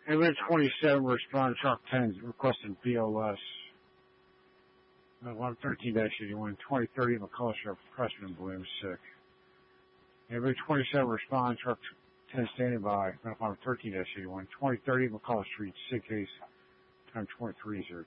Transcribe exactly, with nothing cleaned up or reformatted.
Everybody twenty-seven, respond truck ten, requesting B O S. one thirteen dash eighty-one, twenty thirty, McCullough Street, Pressman, Bloom, sick. Everybody twenty-seven, respond truck ten, standing by, one thirteen dash eighty-one, twenty thirty, McCullough Street, sick case, time twenty-three, zero